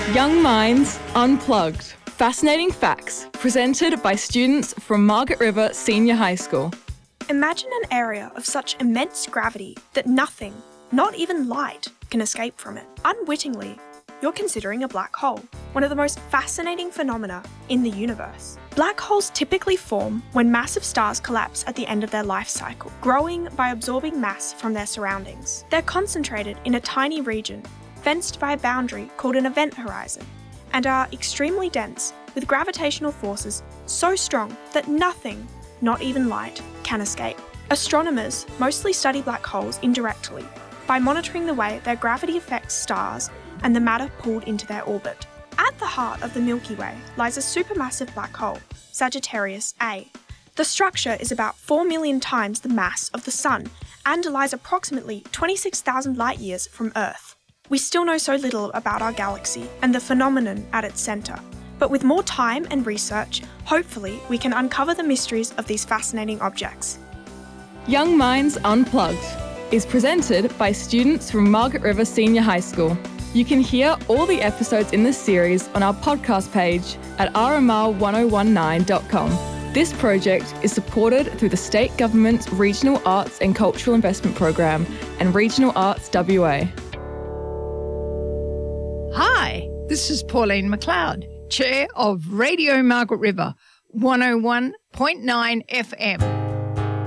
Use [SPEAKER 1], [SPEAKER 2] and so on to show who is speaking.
[SPEAKER 1] Young Minds Unplugged. Fascinating facts presented by students from Margaret River Senior High School.
[SPEAKER 2] Imagine an area of such immense gravity that nothing, not even light, can escape from it. Unwittingly, you're considering a black hole, one of the most fascinating phenomena in the universe. Black holes typically form when massive stars collapse at the end of their life cycle, growing by absorbing mass from their surroundings. They're concentrated in a tiny region, fenced by a boundary called an event horizon, and are extremely dense, with gravitational forces so strong that nothing, not even light, can escape. Astronomers mostly study black holes indirectly, by monitoring the way their gravity affects stars and the matter pulled into their orbit. At the heart of the Milky Way lies a supermassive black hole, Sagittarius A. The structure is about 4 million times the mass of the Sun and lies approximately 26,000 light years from Earth. We still know so little about our galaxy and the phenomenon at its centre, but with more time and research, hopefully we can uncover the mysteries of these fascinating objects.
[SPEAKER 1] Young Minds Unplugged is presented by students from Margaret River Senior High School. You can hear all the episodes in this series on our podcast page at rmr1019.com. This project is supported through the State Government's Regional Arts and Cultural Investment Program and Regional Arts WA.
[SPEAKER 3] Hi, this is Pauline McLeod, Chair of Radio Margaret River, 101.9 FM.